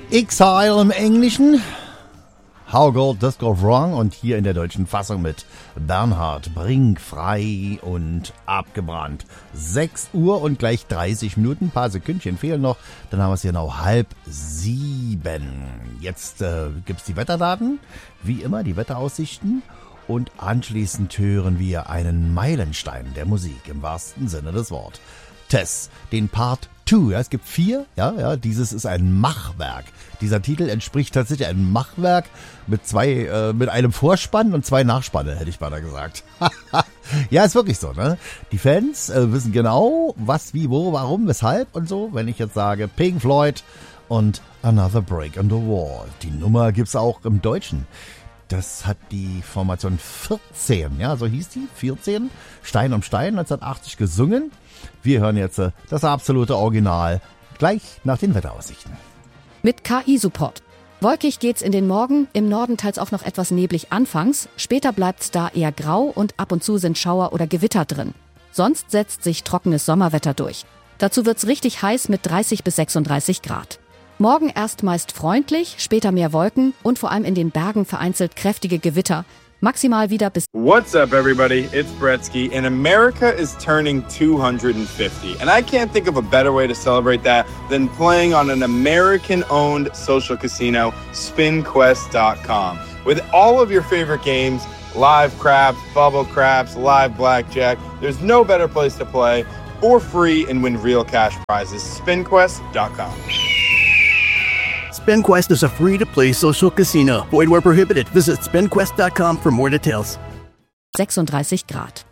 Exile im Englischen, How Gold Does Go Wrong und hier in der deutschen Fassung mit Bernhard Brink, frei und abgebrannt. 6 Uhr und gleich 30 Minuten, ein paar Sekündchen fehlen noch, dann haben wir es genau 6:30. Jetzt gibt's die Wetterdaten, wie immer die Wetteraussichten und anschließend hören wir einen Meilenstein der Musik im wahrsten Sinne des Wortes. Tess, den Part 2, ja, es gibt 4, dieses ist ein Machwerk. Dieser Titel entspricht tatsächlich einem Machwerk mit mit einem Vorspann und 2 Nachspanne, hätte ich beinahe gesagt. Ja, ist wirklich so, ne? Die Fans wissen genau, was, wie, wo, warum, weshalb und so. Wenn ich jetzt sage Pink Floyd und Another Break in the Wall. Die Nummer gibt's auch im Deutschen. Das hat die Formation 14, ja, so hieß die, 14, Stein um Stein, 1980 gesungen. Wir hören jetzt das absolute Original, gleich nach den Wetteraussichten. Mit KI-Support. Wolkig geht's in den Morgen, im Norden teils auch noch etwas neblig anfangs, später bleibt's da eher grau und ab und zu sind Schauer oder Gewitter drin. Sonst setzt sich trockenes Sommerwetter durch. Dazu wird's richtig heiß mit 30 bis 36 Grad. Morgen erst meist freundlich, später mehr Wolken und vor allem in den Bergen vereinzelt kräftige Gewitter. Maximal wieder bis... What's up, everybody? It's Bretsky, and America is turning 250. And I can't think of a better way to celebrate that than playing on an American-owned social casino, SpinQuest.com. With all of your favorite games, live craps, bubble craps, live blackjack, there's no better place to play for free and win real cash prizes. SpinQuest.com. SpinQuest is a free-to-play social casino. Void where prohibited. Visit SpinQuest.com for more details. 36 Grad.